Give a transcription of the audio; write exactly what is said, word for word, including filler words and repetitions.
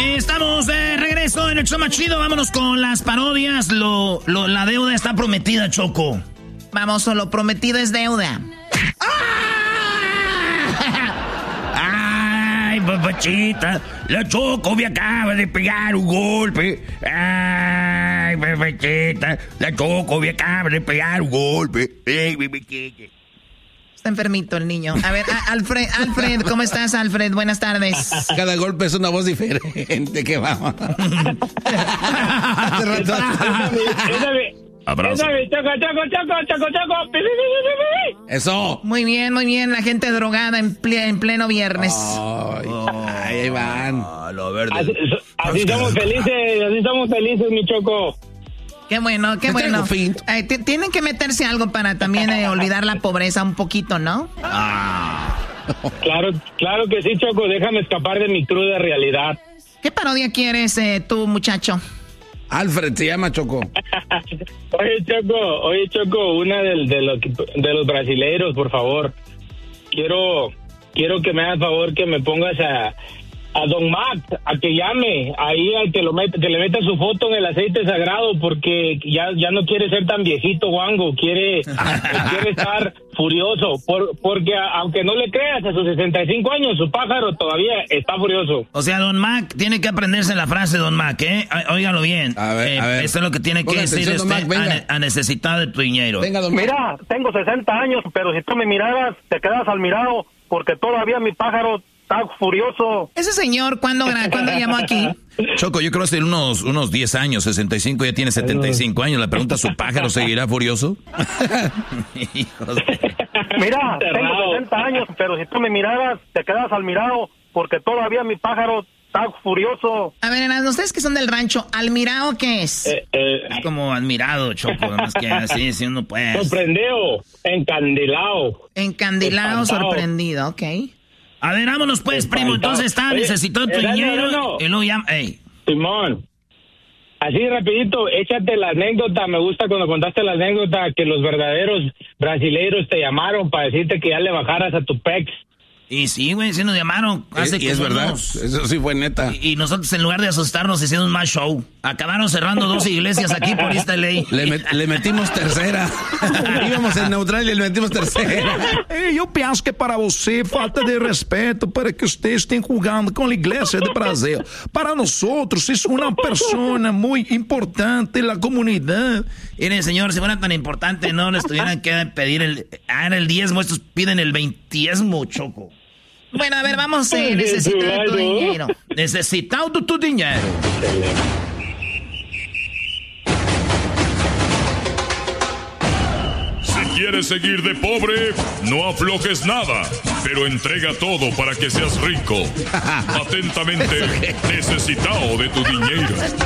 Eh, estamos de regreso en el show más chido. Vámonos con las parodias. Lo, lo, la deuda está prometida, Choco. Vamos, lo prometido es deuda. Ay, papachita, la Choco me acaba de pegar un golpe. Ay, papachita, la Choco me acaba de pegar un golpe. Ay, papachita. Está enfermito el niño. A ver, a- Alfred, Alfred, ¿cómo estás, Alfred? Buenas tardes. Cada golpe es una voz diferente que vamos. Hace rato. Abrazo. Eso. Muy bien, muy bien. La gente drogada en, ple- en pleno viernes. Ay, ay, ahí van. Ah, lo verde. Así, así somos felices, así somos felices, mi Choco. Qué bueno, qué Te bueno. traigo fin. Ay, t- tienen que meterse algo para también eh, olvidar la pobreza un poquito, ¿no? Ah. Claro, claro que sí, Choco, déjame escapar de mi cruda realidad. ¿Qué parodia quieres eh, tú, muchacho? Alfred se llama Choco. Oye, Choco, oye, Choco, una del, de, los, de los brasileiros, por favor. Quiero, quiero que me hagas favor que me pongas a, a Don Max, a que llame, ahí al que, lo mete, que le meta su foto en el aceite sagrado, porque ya, ya no quiere ser tan viejito, guango, quiere, quiere estar furioso, por, porque a- aunque no le creas, a sus sesenta y cinco años, su pájaro todavía está furioso. O sea, Don Mac tiene que aprenderse la frase, Don Mac, ¿eh? Ó- Óigalo bien. A ver, Eh, a ver. Esto es lo que tiene que Ponga decir atención, Don este Mac, venga. a, ne- a necesitar de tu dinero. Venga, don Mac. Mira, tengo sesenta años, pero si tú me miraras, te quedas al mirado, porque todavía mi pájaro está furioso. Ese señor, ¿cuándo, gra- ¿cuándo llamó aquí? Choco, yo creo que hace unos, unos diez años, sesenta y cinco, ya tiene setenta y cinco años. Le pregunta, ¿su pájaro seguirá furioso? Hijos de- Mira, tengo Cerrado. sesenta años, pero si tú me miraras, te quedas al mirado, porque todavía mi pájaro está furioso. A ver, Erasmo, ustedes que son del rancho, ¿Almirao qué es? Eh, eh, Es como admirado, Choco, nada más que así, si uno puede. sorprendido, encandilado. Encandilado, espantado. sorprendido, ok. A ver, vámonos pues, primo. Espantado. Entonces está, Oye, necesitó tu Erasmo, dinero Erasmo. y luego llama. Ey, Simón, así rapidito, échate la anécdota, me gusta cuando contaste la anécdota que los verdaderos brasileiros te llamaron para decirte que ya le bajaras a tu pex. y sí, güey, sí nos llamaron. Hace Y es como verdad. unos- Eso sí fue neta. Y, y nosotros, en lugar de asustarnos, hicimos más show. Acabaron cerrando dos iglesias aquí por esta ley. Le, met- le metimos tercera. Íbamos en neutral y le metimos tercera. E eu penso que é para você falta de respeito para que usted esté jugando com a Igreja de Brasil. Para nós outros, é uma pessoa muito importante na comunidade. Miren, señor, si fuera tan importante, no les tuvieran que pedir el, ah, el diezmo. Estos piden el veintiesmo, Choco. Bueno, a ver, vamos, eh, necesito de tu dinero. Necesitado de tu dinero. Si quieres seguir de pobre, no aflojes nada, pero entrega todo para que seas rico. Atentamente, necesitado de tu dinero.